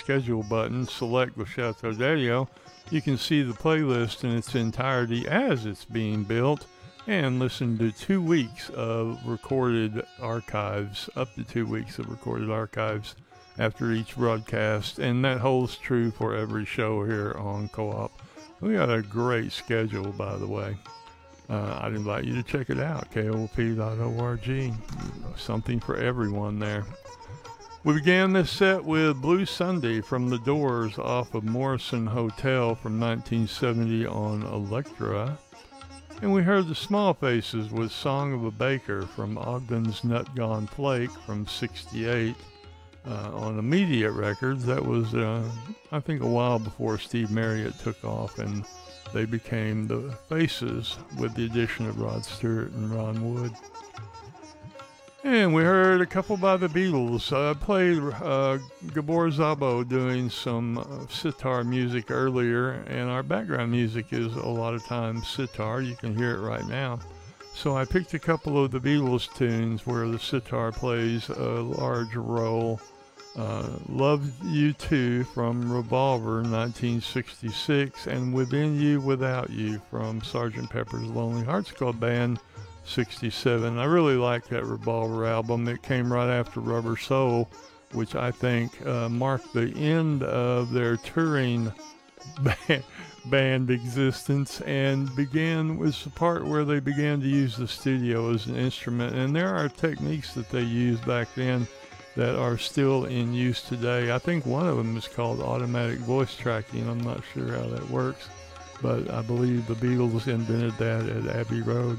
schedule button, select Le Chateau d'Addio, you can see the playlist in its entirety as it's being built and listen to 2 weeks of recorded archives, up to 2 weeks of recorded archives after each broadcast. And that holds true for every show here on Co-op. We got a great schedule, by the way. I'd invite you to check it out, KOP.org. Something for everyone there. We began this set with Blue Sunday from The Doors off of Morrison Hotel from 1970 on Elektra. And we heard the Small Faces with Song of a Baker from Ogden's Nut Gone Flake from 68 on Immediate Records. That was, I think, a while before Steve Marriott took off and they became the Faces with the addition of Rod Stewart and Ron Wood. And we heard a couple by the Beatles. I played Gabor Szabo doing some sitar music earlier, and our background music is a lot of times sitar. You can hear it right now. So I picked a couple of the Beatles tunes where the sitar plays a large role. Love You Too from Revolver 1966, and Within You Without You from Sgt. Pepper's Lonely Hearts Club Band 67. I really like that Revolver album. It came right after Rubber Soul, which I think marked the end of their touring band existence and was the part where they began to use the studio as an instrument. And there are techniques that they used back then that are still in use today. I think one of them is called automatic voice tracking. I'm not sure how that works, but I believe the Beatles invented that at Abbey Road.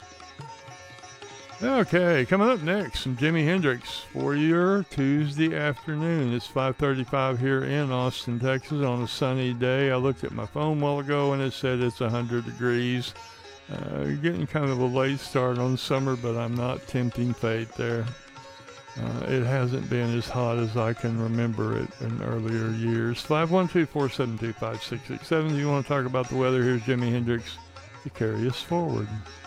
Okay, coming up next, some Jimi Hendrix for your Tuesday afternoon. It's 5:35 here in Austin, Texas on a sunny day. I looked at my phone a while ago and it said it's 100 degrees. Getting kind of a late start on summer, but I'm not tempting fate there. It hasn't been as hot as I can remember it in earlier years. 512-472-5667. Do you want to talk about the weather? Here's Jimi Hendrix to carry us forward.